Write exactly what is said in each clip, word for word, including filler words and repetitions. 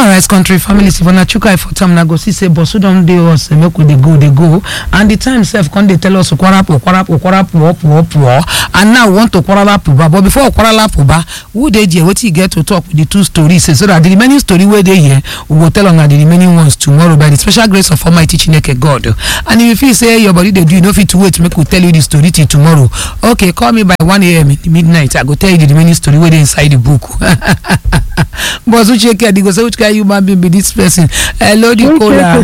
Alright, country families, if una chuka for time na go see say boss who don dey us make we dey go dey go and the time sef come dey tell us okwarapu okwarapu okwarapu okwarapu and now we want to okwarapu but before okwarapu who dey there wetin you get to talk with the two stories so that the remaining story wey dey here we go tell una the remaining ones tomorrow by the special grace of Almighty Chineke God. And if you feel say your body dey do you no fit to wait make we tell you the story till tomorrow, okay, call me by one a m in the midnight. I go tell you the remaining story wey dey inside the book. Boss who check it, go say which kind human being be this person. Hello, the caller.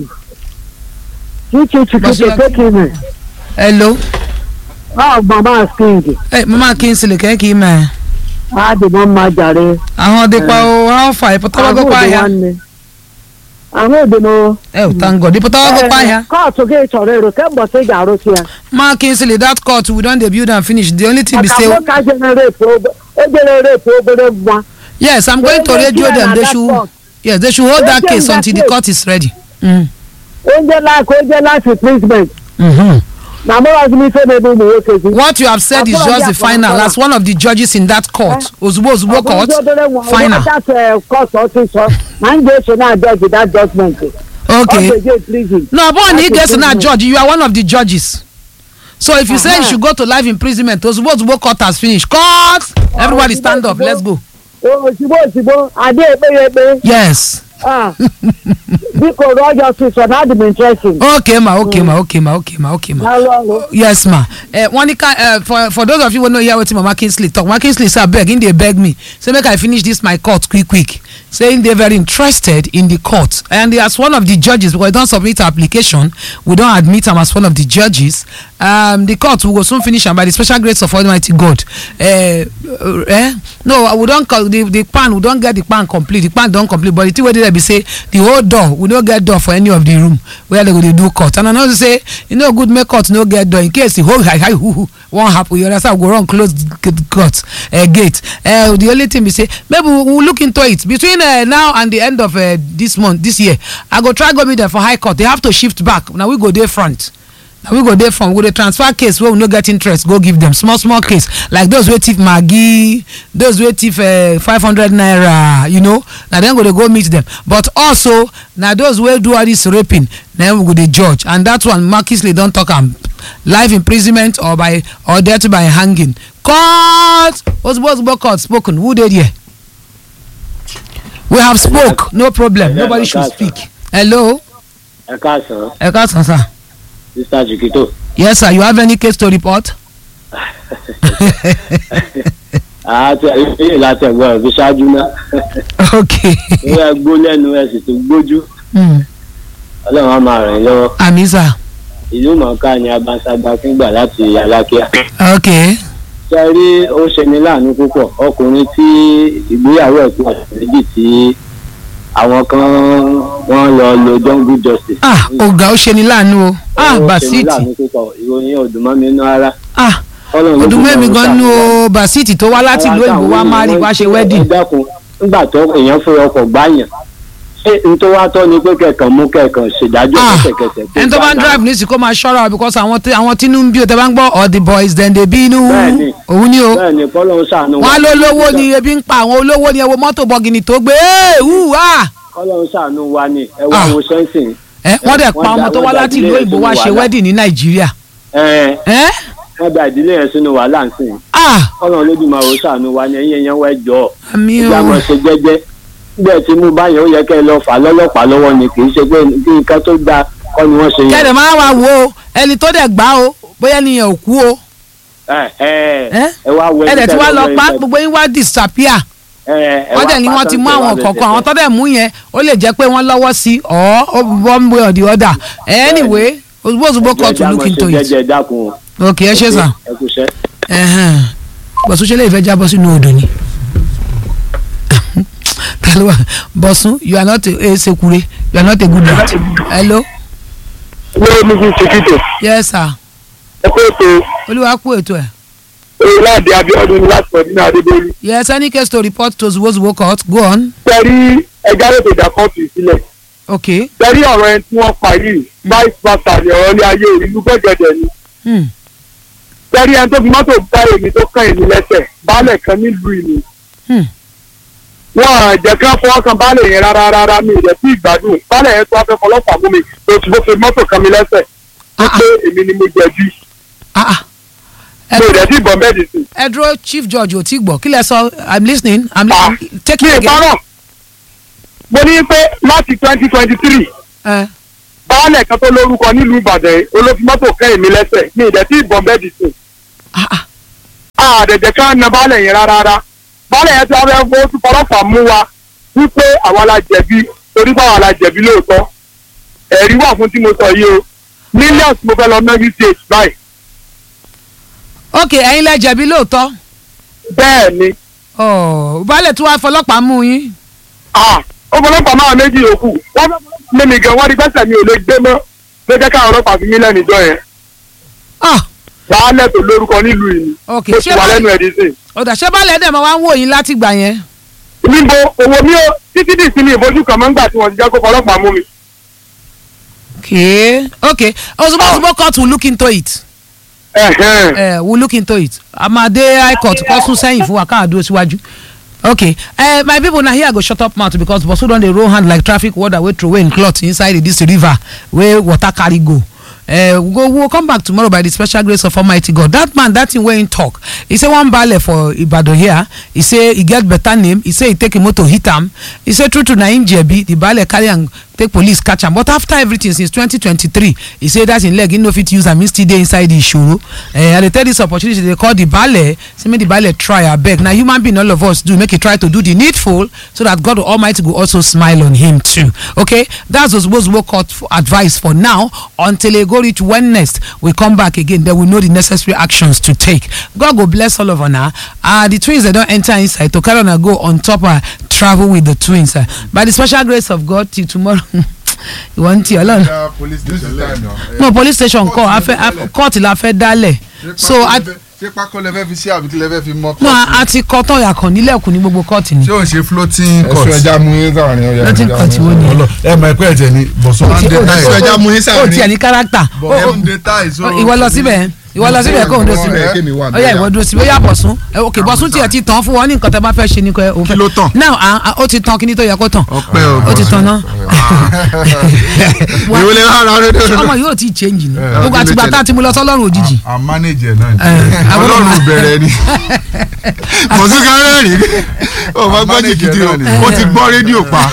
Hello. Oh, Mama King. Hey, Mama Kingsley, can you man? Ah, the Mama Jare. Ah, the power how far? Potato go pa ya. I know the no. Eh, thank God. The potato go pa ya. Court to get orero, can boss say garo here. Mama Kingsley, that court we don dey build and finish. The only thing we say. Yes, I'm going to radio them. They should. Yes, they should hold that case until the court is ready. Mm. Mm-hmm. What you have said is just the final. As one of the judges in that court, Ozubo Ozubo court, final. Okay. No, but he gets not judge. You are one of the judges. So if you say you should go to life imprisonment, Ozubo Ozubo court has finished. Court, everybody stand up. Let's go. Yes. Ah, because Roger said had been interesting. Okay, ma. Okay, ma. Okay, ma. Okay, ma. Okay, ma. Yes, ma. Uh, one uh, for for those of you who know here what Mama Kingsley talk, Mama Kingsley say begging they beg me. Say make I finish this my court quick quick. Saying they're very interested in the court and as one of the judges because we don't submit our application, we don't admit them as one of the judges. Um, the court will soon finish and by the special grace of Almighty God. Uh, uh, eh? No, we don't call the the pan. We don't get the pan complete. The pan don't complete, but the thing where they be say the whole door we don't get door for any of the room where they go to do court. And another say you know good make court no get door in case the whole high high who won't happen. You understand? We go run close the court uh, gate. Uh, the only thing we say maybe we we'll look into it between uh, now and the end of uh, this month this year. I go try go meet them for high court. They have to shift back. Now we go there front. Now we go there from with a transfer case where we no get interest. Go give them small small case like those who thief Maggie, those who thief uh, five hundred naira. You know, now then go to go meet them. But also now those who do all this raping, then we go the judge, and that one Marquisly don't talk am life imprisonment or by or death by hanging. Court, what's what's court spoken? Who did here? We have spoke, no problem. Nobody should speak. Hello. Ekasan. Ekasan, sir. Mister Jikito. Yes, sir. You have any case to report? Ah, ti la te gbo bi ṣáájú na. Okay. Ó yẹ gbó lẹ́nu ẹ sì ti gbójú. Mm. Ọlọ́run á máa ràn lọ́wọ́. Àmín, sir. Ìlú mọ̀ọ́ká ni Abansagba fúngbà láti Alákíá. Okay. Ṣé rí ó ṣe ní láàánú púpọ̀ ọkùnrin tí ìgbéyàwó ẹ̀ tó ọ̀sẹ̀ méjì tí àwọn kan wọ́n lọ lo jungle justice. Ah, ọ̀gá ó ṣe ní láàánú o. Ah, Basiti. Ó ṣe ní láàánú púpọ̀ ìròyìn ọ̀dùnmọ́ mi nú ara. Ah, ọ̀dùnmọ́ mi gan nú o Basiti tó wá láti ìlú òyìnbó wá máa rí wá ṣe wedding. Nígbà tó èèyàn fún ọkọ̀ gbáyàn ṣé n tó wá tọ́ ni pé kẹ̀kàn mú kẹ̀kàn ṣèdájọ́ kẹ̀kẹ̀kẹ̀. ẹni tó bá ń drive ní sí kó máa ṣọ́ra because àwọn àwọn tínú ń bí o tẹ́ bá ń gbọ́ all the boys then they be inú òun ni o. bẹ́ẹ̀ni kọ́lọ́ ń ṣàánú wa. wọ́n á ló lówó ni ebi ń pa àwọn olówó ni ẹwọ mọ́tò bọ́gìnì tó gbé wá. kọ́lọ́ ń ṣàánú wa ni ẹ wá wo sẹ́ńsìn. ẹ wọ́n dẹ̀ pa ọmọ tó wá láti ìlú òyìnbó wá ṣe wedding ní Nàìjíríà. ẹ wọ́n da ìdílé yẹn sínú wàhálà ń sìn. kọ́lọ́ Olódùmarè ṣàánú wa ni ẹ̀yin ẹ̀yẹn wẹ́ jọ ìjàmọ̀ ṣe jẹ́jẹ́ bẹ́ẹ̀ tí mo bá yẹn ó yẹ kẹ́ ẹ lọ fà lọ́lọ́pàá lọ́wọ́ ni kì í ṣe pé kí nǹkan tó dáa kọ́ ni wọ́n ṣe yẹn. kẹ́lẹ̀ máa wá wo ẹni tó dẹ̀ gbá o bóyá nìyẹn ò kú o. ẹ ẹ ẹ wá wẹ ẹ dẹ̀ tí wàá lọ pa gbogbo yín wá disappear. wọ́n dẹ̀ ni wọ́n ti mú àwọn kọ̀ọ̀kan àwọn tó dẹ̀ mú yẹn ó lè jẹ́ pé wọ́n lọ́wọ́ sí ọ̀ one way or the other. Anyway Ozugbo court to look into it. Okay, ẹ ṣe sàn. bọ̀sùn ṣe lè fẹ́ jábọ́ sínú odò ni. Bosun, you are not a sekure. You are not a good man. Hello. Hello, Missus Sekito. Yes, sir. Ẹ kú ètò. Olúwa kú ètò ẹ̀. Olúwadé Abíọ́dún láti Ọdún Adébólú. Yes, any case to report to Ozugbo court? Go on. Sẹ́rí ẹja ló ti dà kọ́ọ̀tù sílẹ̀. Okay. Sẹ́rí ọ̀rọ̀ ẹni tí wọ́n pa yìí, vice versa ni ọ̀rọ̀ ní ayé ìlú gbẹ̀gẹ̀dẹ̀ ni. Sẹ́rí ẹni tó fi mọ́tò gbá èmi tó kàn èmi lẹ́sẹ̀, baálẹ̀ kan nílùú ìlú. wọn jẹ́ ká fọwọ́ kan baálẹ̀ yẹn rárá rárá mi ìdẹ̀ sí ìgbádùn baálẹ̀ yẹn tó wá fẹ́ fọlọ́pàá mú mi tó ti bó fi mọ́tò kan mi lẹ́sẹ̀ wípé èmi ni mo jẹ̀bi mo ìdẹ̀ sí ìbọn bẹ́ẹ̀ dì sí. ẹ dúró Chief George ò tí gbọ́ kí lẹ sọ I'm listening I'm listening take mi it again. ìparọ́ mo ní pé láti twenty twenty three baálẹ̀ kan tó lórúkọ nílùú Ìbàdàn olófin mọ́tò kẹ́yìn mi lẹ́sẹ̀ mi ìdẹ̀ sí ìbọn bẹ́ẹ̀ dì sí. àdẹ̀jẹ̀ ká na baálẹ̀ yẹn rárá rárá baálẹ̀ yẹn tí wọ́n fẹ́ fọ́ tún fọlọ́pàá mú wa wípé àwa la jẹ̀bi torí pé àwa la jẹ̀bi lóòótọ́ ẹ̀rí wà fún tí mo sọ yìí o millions mo fẹ́ lọ mẹ́rin sí èsì báyìí. ok ẹ̀yin lẹ jẹ̀bi lóòótọ́. bẹ́ẹ̀ ni. ọ̀ baálẹ̀ tí wàá fọlọ́pàá mú yín. ó fọlọ́pàá máa méjì yòókù wọ́n fẹ́ mímì gan wọ́n rí pẹ́sẹ̀ mi ò lè gbé mọ́ ló jẹ́ káwọn ọlọ́pàá fi mí lẹ́nu ìjọ yẹn. baálẹ̀ tó lórúkọ nílùú yìí ok mo ti wà lẹ́nu ẹ̀dí sí. ọ̀dà ṣé baálẹ̀ dẹ̀ máa wá ń wò yín láti gbà yẹn. níbo owó mi ò títí dì sí mi ìbojú kan mọ́ ńgbà tí wọ́n ti jẹ́ kó fọlọ́pàá mú mi. okay okay Osogbo Osogbo court will look into it. Uh, we'll look into it. Amade High Court kọ́ sún sẹ́yìn fún wa káà dúró síwájú. Okay, uh, my people na here I go shut up mouth because bosu don dey roll hand like traffic warder wey throw away im cloth inside this river wey water carry go. Uh, we go we we'll come back tomorrow by the special grace of Almighty God. That man, that thing wey him talk, he say one baale for Ibadan here, he say he get better name, he say he take him motor hit am, he say true true na him jẹ̀bi, the baale carry am take police catch am, but after everything since twenty twenty-three, he say that him leg he no fit use am, he still dey inside the ìṣòro. Uh, I dey take this opportunity dey call the baale, say make the baale try abeg, na human being all of us do, make he try to do the needful so that God Almighty go also smile on him too. Okay, that's Osogbo Osogbo court for advice for now until he go reach when next we come back again, then we know the necessary actions to take. God go bless all of us now. Uh, the twins they don't enter inside to carry on and go on top and travel with the twins. Uh, by the special grace of God till tomorrow. You want to alone? Uh, police station. No, police station call. I fẹ́ court la fẹ́ dálẹ̀. So I ṣé pákó lẹ́fẹ́ fi ṣe àbí kí lẹ́fẹ́ fi mọ́. No, a ti kọ́ tán yàkàn nílẹ̀kùn ní gbogbo court ni. ṣé o ṣe floating court. ẹ̀sùn ẹja mú yín sáà ni ọ̀yà. floating court wo ni. ẹ mọ̀ ẹ̀kọ́ ẹ̀jẹ̀ ni bọ̀sùn máa ń dé táì. ẹ̀sùn ẹja mú yín sáà o ni. tiẹ̀ ní character. bọ̀sùn ń dé táì. Ìwọ lọ síbẹ̀ ìwọ lọ síbẹ̀ kó o dó síbẹ̀ ó yá ìwọ dúró síbẹ̀ ó yá Bọ̀sún ok Bọ̀sún tiẹ̀ ti tán fún wọn ní nǹkan tó bá fẹ́ ṣe ní kò òun fẹ́. kí ló tán. now ó ti tán kí ni tó yẹ kó tán. ọpẹ́ o ó ti tán náà. ìwé lè rárá rẹ dé. ọmọ yóò ti change ni gbogbo àtìgbà tá a ti mú lọ sọ́lọ́run òjijì. à manage ẹ̀ náà ni ọlọ́run bẹ̀rẹ̀ ni. Bọ̀sún kan rẹ́rìn-ín ó máa gbọ́ jìkìtì o ó ti gbọ́ rédíò pa.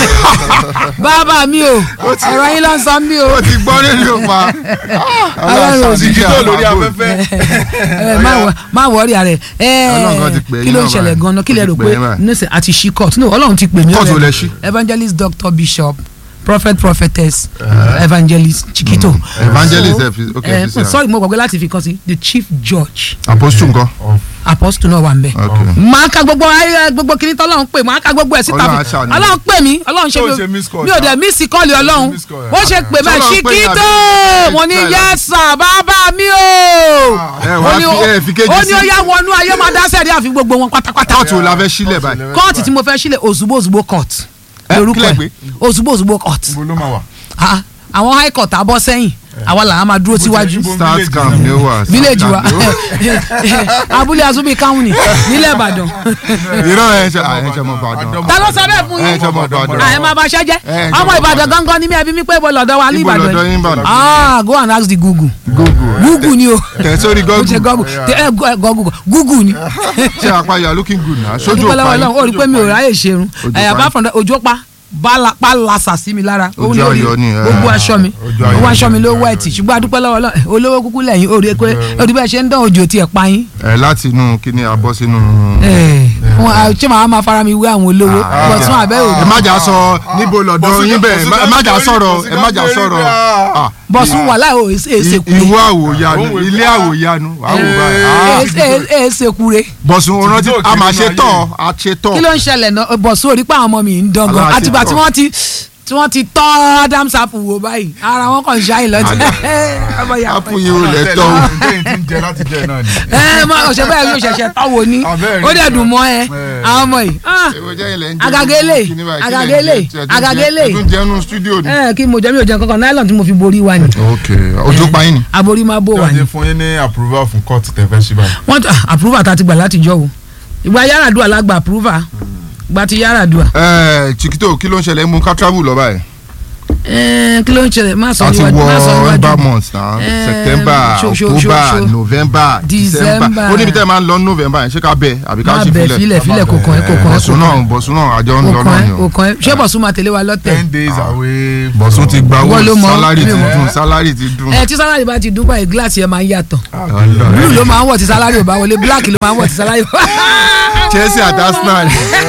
bàbá mi o ọ̀rọ̀ yín ló ń sọ mí o. ó ti gbọ́ rédíò pa. ọlọ́run òjijì tó lórí afẹ́fẹ́. má wọrí ààrẹ kí ló ń ṣẹlẹ̀ gan-an kí lè rò pé nísìn àti ṣí court no ọlọ́run ti pè mí ọ̀rẹ́ evangelist doctor bishop prophet prophetess uh, evangelist Chikito mm. evangelist so, okay uh, sorry mo gbàgbé láti fi kàn sí the chief judge apostle nǹkan apostle náà wà ń bẹ máa ka gbogbo ayé gbogbo kiri tí ọlọ́run pè máa ka gbogbo ẹ̀ síta fún ọlọ́run pè mí ọlọ́run ṣe mi ò dẹ̀ mí sí kọ́ọ̀lì ọlọ́run bó ṣe pè mí Chikito mo ní yẹ́sà bàbá mi o ó ní ó yá wọnú ayé máa dá sẹ́ẹ̀dí àfi gbogbo wọn pátápátá kóòtù la fẹ́ sílẹ̀ báyìí kóòtù tí mo fẹ́ sílẹ̀ Osogbo Osogbo court lórúkọ ẹ Osogbo Osogbo court àwọn high court abọ́ sẹ́yìn àwa làwọn máa dúró síwájú. start camp ni ó wà. village wa abúlé azúbí káwọn ni nílẹ̀ Ìbàdàn. irọ́ ẹ̀ ṣe ẹ̀ ṣe mọ̀ Ìbàdàn. ta ló sọ bẹ́ẹ̀ fún yín. ẹ̀ ṣe mọ̀ Ìbàdàn. ẹ̀ máa bá ṣẹ́ jẹ́ ọmọ Ìbàdàn gangan ni mí ẹbí mi pé ibo lọ́dọ̀ wa ní Ìbàdàn. ah go and ask the Google. Google Google ni o. tẹ̀ sórí Google Google Google ni. ṣé apá you are looking good na sójú òpá yìí. o rí pé mi ò ráyè ṣerun apart from that ojú ọ̀pá bá lasa sí mi lára ó ní orí gbogbo aṣọ mi owó aṣọ mi ló wẹ̀tì ṣùgbọ́n adúpẹ́ lọ́wọ́ olówó kúkú lẹ́yìn orí ẹ pé orí bẹ́ẹ̀ ṣe ń dán òjò tiẹ̀ pa yín. ẹ láti inú kíní abọ́ sínú. ẹ ṣé màá máa fara mi wé àwọn olówó Bọ̀sún abẹ́ òde. ẹ má jà sọ níbo lọ́dọ̀ yín bẹ́ẹ̀ ẹ má jà sọ̀rọ̀ ẹ má jà sọ̀rọ̀. Bọ̀sún wà láì èsèkúre. ìwọ àwòyanu ilé àwòyanu èsèkúre. Bọ̀sún ọ̀nà tí a máa ṣe tọ̀ a ṣe tọ̀. kí ló ń ṣẹlẹ̀ náà Bọ̀sún orí pa àwọn ọmọ mi ń dángan àtìgbà tí wọ́n ti tí wọ́n ti tọ́ Adams apple wò báyìí ara wọn kàn ṣáì lọ́tí. apple yìí ò lẹ̀ tọ́ o. ẹ mọ ọ̀sẹ̀ báyìí yóò ṣẹ̀ṣẹ̀ tọ́ wo ni ó dẹ̀ dùn mọ́ ẹ àwọn ọmọ yìí. agagele agagele agagele ẹ kí mo jẹ mi ò jẹ kankan nylon tí mo fi borí wa ni. ok ojú pa yín ni. aborí máa bò wá ni. wọ́n ti fún yín ní approval fún court tẹ̀ fẹ́ ṣí báyìí. wọ́n approval ta ti gbà látijọ́ o ìgbà Yar'Adua la gba approval gba ti Yar'Adua. ẹ Chiquito kí ló ń ṣẹlẹ̀ mú ká travel lọ báyìí. ẹ kí ló ń ṣẹlẹ̀ má sọ níwájú má sọ níwájú. níwájú. ember months na September October November December ó níbi tẹ́ ẹ máa ń lọ November yẹn ṣé ká bẹ àbí ká ṣe filẹ̀. má bẹ filẹ̀ filẹ̀ kò kàn ẹ́ kò kàn ẹ́. bọ̀sùn náà bọ̀sùn náà àjọ ń lọ náà ni o. kò kàn ẹ́ ṣé bọ̀sùn máa tẹ̀lé wa lọ́tẹ̀. ten days away. bọ̀sùn ti gba owó Wọ́n ló mọ̀, sálárì mi ti ò mọ̀. dùn sálárì ti dùn. ẹ tí sálárì bá ti dún báyìí gíláàsì ẹ máa ń yàtọ̀ blue ló máa ń wọ̀ tí sálárì ò bá wọlé black ló máa ń wọ̀ tí sálárì ò bá Chelsea àti Arsenal.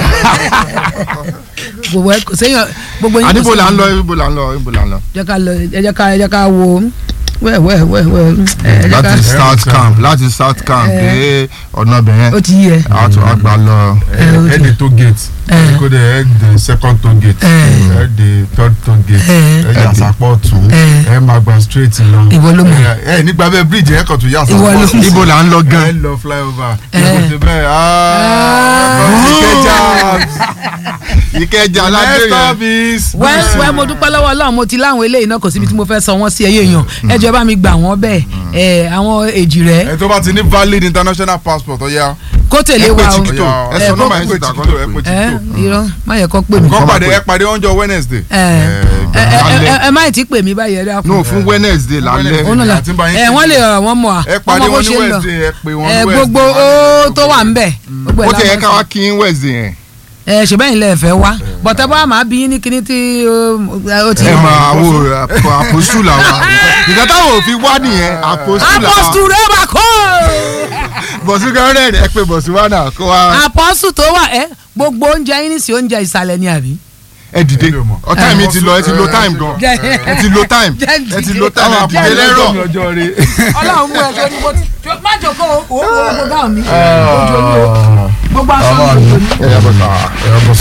gbogbo ẹ kò séyàn gbogbo yín. àdìbò là ń lọ ibo là ń lọ ibo là ń lọ. jẹ́ ká lọ ẹ jẹ́ ká ẹ jẹ́ ká wo wẹ́ẹ̀ wẹ́ẹ̀ wẹ́ẹ̀ wẹ́ẹ̀. láti start camp láti start camp dé ọ̀nà bẹ̀rẹ̀ ó ti yẹ. àtò àgbà lọ. head the toll gate kó de head the second toll gate head the third toll gate ẹ yà sápọ̀ tún ẹ máa gba straight lọ. ìwọ ló mọ̀. ẹ nígbà bẹ́ẹ̀ bridge ẹ kàn tún yà Ìwọ ló sápọ̀ mọ̀. ibo là ń lọ ẹ gan. lọ flyover Eh. ẹ kò ṣe bẹ́ẹ̀ Ìkẹjà Ìkẹjà next ládé stop yẹn. is. well well mo dúpẹ́ lọ́wọ́ Ọlọ́run mo ti láwọn eléyìí náà kò síbi tí mo fẹ́ sọ wọ́n sí ẹyẹ èèyàn ẹ jọ̀ọ́ bá mi gbà wọ́n bẹ́ẹ̀ ẹ àwọn èjì rẹ̀ ẹ tó bá ti ní valid international passport ọ̀ya. kó tẹ̀lé wa o Chiquito ẹ sọ ẹ, nọ́mbà kó- yẹn síta kan ẹ tó pè pé. ẹ Chiquito. irọ́ má yẹ kó pè mí. kọ́ pàdé ẹ pàdé ọjọ́ Wednesday. ẹ ẹ ẹ ẹ má ti pè mí báyìí ẹ dákun. no fún Wednesday lálẹ́. Òun náà la àti bá yín ẹ kéde. wọ́n lè rọ̀ wọ́n mọ̀ ẹ à pàdé wọ́n mọ bó wọn ní ṣe ń lọ Wednesday ẹ pè wọn ní ẹ Wednesday. gbogbo ó tó wà ń bẹ̀. gbogbo ẹ̀ ó la ti yẹ máa ká sọ. wá kí n Wednesday yẹn. ẹ ṣe bẹ́yìn lẹ́ẹ̀fẹ́ wá bọ̀tẹ́ bá máa bí yín ní kíní tí ó ti. ẹ máa wo àpòsù làwọn ìgbà táwọn ò fi wá nìyẹn àpòsù làwọn. apọ́sù rẹ̀ bá kọ́ bọ̀sù gẹ́rẹ́ ẹ pé bọ̀sù wà náà kó wá. apọ́sù tó wà ẹ gbogbo oúnjẹ yín ní sí oúnjẹ ìsàlẹ̀ ni àbí. ẹ dìde ọ time mi ti lọ ẹ ti lo time gan ẹ ti lo time ẹ ti lo time ẹ dìde lẹ́rọ̀. Ọlọ́run mú ẹ tó ní mo ti má jókòó o o o gbọ́dọ̀ mi ojú omi o gbogbo aṣọ mi ojú omi. ẹ yà bọ̀ sá. ẹ yà bọ̀